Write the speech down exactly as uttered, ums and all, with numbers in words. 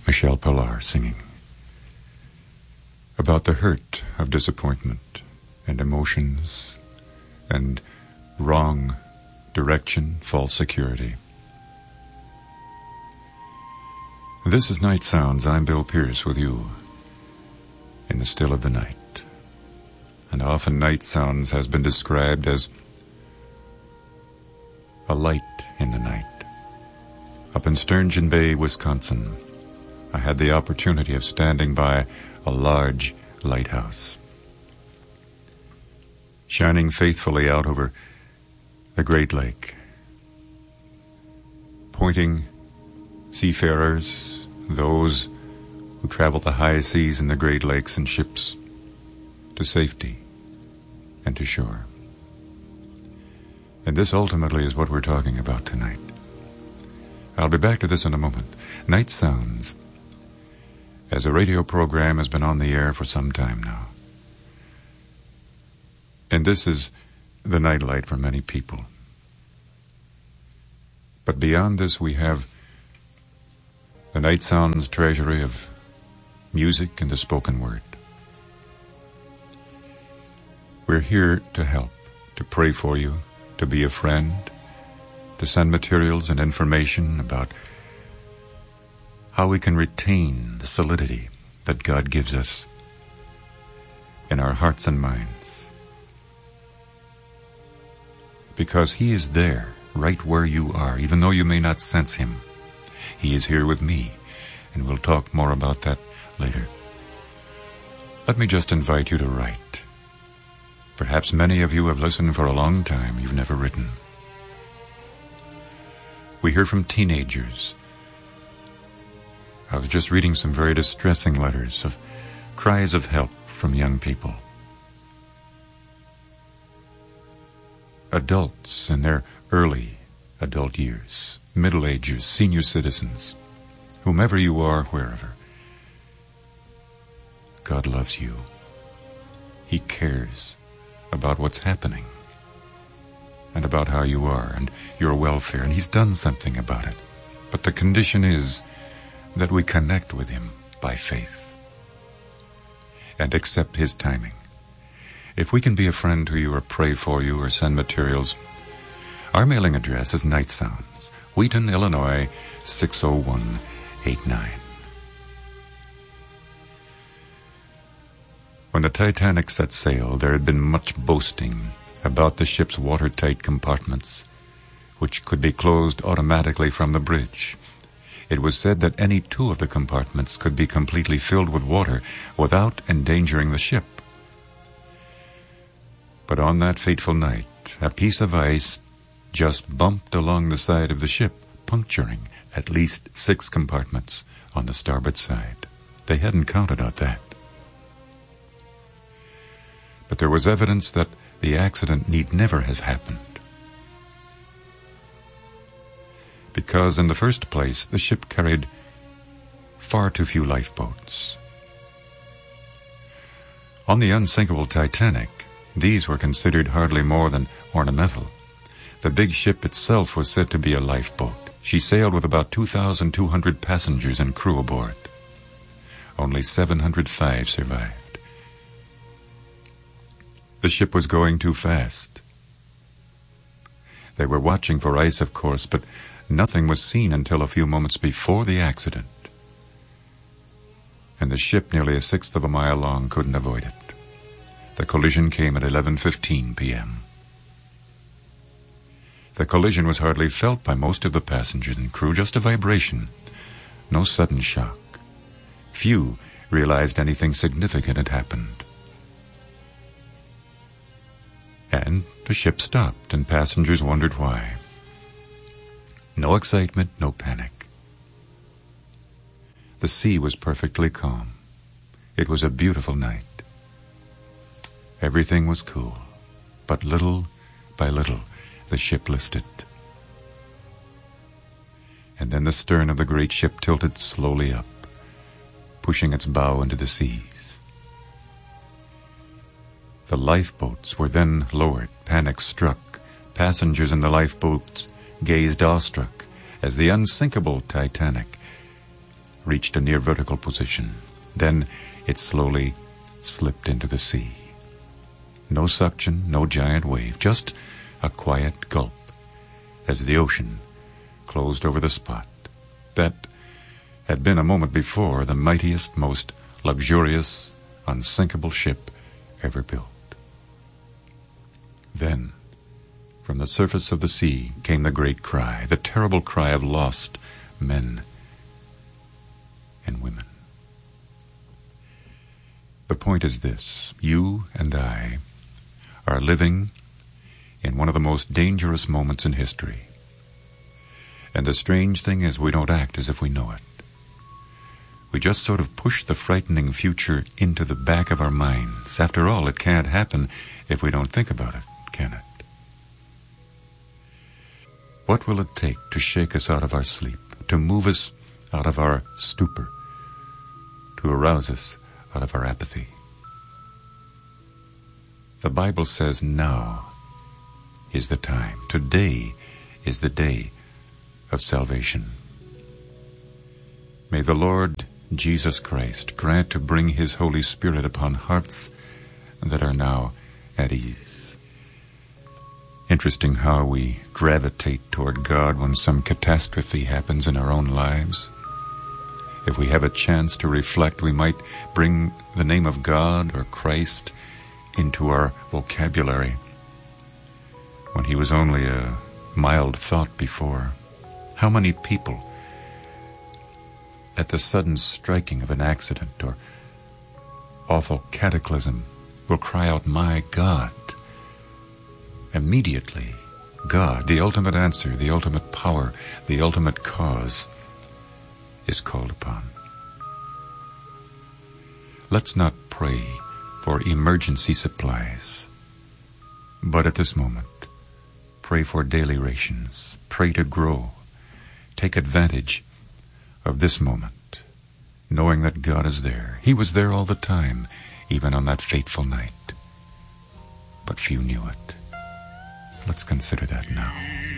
Michelle Pillar singing about the hurt of disappointment and emotions and wrong direction, false security. This is Night Sounds. I'm Bill Pierce with you in the still of the night. And often Night Sounds has been described as a light in the night. Up in Sturgeon Bay, Wisconsin, I had the opportunity of standing by a large lighthouse, shining faithfully out over the Great Lake, pointing seafarers, those who travel the high seas in the Great Lakes in ships, to safety and to shore. And this ultimately is what we're talking about tonight. I'll be back to this in a moment. Night Sounds, as a radio program, has been on the air for some time now. And this is the nightlight for many people. But beyond this, we have the Night Sounds treasury of music and the spoken word. We're here to help, to pray for you, to be a friend, to send materials and information about how we can retain the solidity that God gives us in our hearts and minds. Because He is there, right where you are, even though you may not sense Him. He is here with me, and we'll talk more about that later. Let me just invite you to write. Perhaps many of you have listened for a long time. You've never written. We hear from teenagers. I was just reading some very distressing letters of cries of help from young people. Adults in their early adult years, middle agers, senior citizens, whomever you are, wherever. God loves you. He cares about what's happening and about how you are and your welfare, and He's done something about it. But the condition is that we connect with Him by faith and accept His timing. If we can be a friend to you or pray for you or send materials, our mailing address is Night Sounds, Wheaton, Illinois, six oh one eight nine. When the Titanic set sail, there had been much boasting about the ship's watertight compartments, which could be closed automatically from the bridge. It was said that any two of the compartments could be completely filled with water without endangering the ship. But on that fateful night, a piece of ice just bumped along the side of the ship, puncturing at least six compartments on the starboard side. They hadn't counted on that. But there was evidence that the accident need never have happened. Because in the first place, the ship carried far too few lifeboats. On the unsinkable Titanic, these were considered hardly more than ornamental. The big ship itself was said to be a lifeboat. She sailed with about two thousand two hundred passengers and crew aboard. Only seven hundred five survived. The ship was going too fast. They were watching for ice, of course, but nothing was seen until a few moments before the accident. And the ship, nearly a sixth of a mile long, couldn't avoid it. The collision came at eleven fifteen p.m. The collision was hardly felt by most of the passengers and crew, just a vibration, no sudden shock. Few realized anything significant had happened. And the ship stopped, and passengers wondered why. No excitement, no panic. The sea was perfectly calm. It was a beautiful night. Everything was cool, but little by little the ship listed. And then the stern of the great ship tilted slowly up, pushing its bow into the seas. The lifeboats were then lowered. Panic struck. Passengers in the lifeboats gazed awestruck as the unsinkable Titanic reached a near vertical position. Then it slowly slipped into the sea. No suction, no giant wave, just a quiet gulp as the ocean closed over the spot that had been a moment before the mightiest, most luxurious, unsinkable ship ever built. Then, from the surface of the sea came the great cry, the terrible cry of lost men and women. The point is this: you and I are living in one of the most dangerous moments in history. And the strange thing is, we don't act as if we know it. We just sort of push the frightening future into the back of our minds. After all, it can't happen if we don't think about it, can it? What will it take to shake us out of our sleep, to move us out of our stupor, to arouse us out of our apathy? The Bible says now is the time. Today is the day of salvation. May the Lord Jesus Christ grant to bring His Holy Spirit upon hearts that are now at ease. Interesting how we gravitate toward God when some catastrophe happens in our own lives. If we have a chance to reflect, we might bring the name of God or Christ into our vocabulary when He was only a mild thought before. How many people, at the sudden striking of an accident or awful cataclysm, will cry out, "My God!" Immediately, God, the ultimate answer, the ultimate power, the ultimate cause, is called upon. Let's not pray for emergency supplies, but at this moment, pray for daily rations. Pray to grow. Take advantage of this moment, knowing that God is there. He was there all the time, even on that fateful night. But few knew it. Let's consider that now.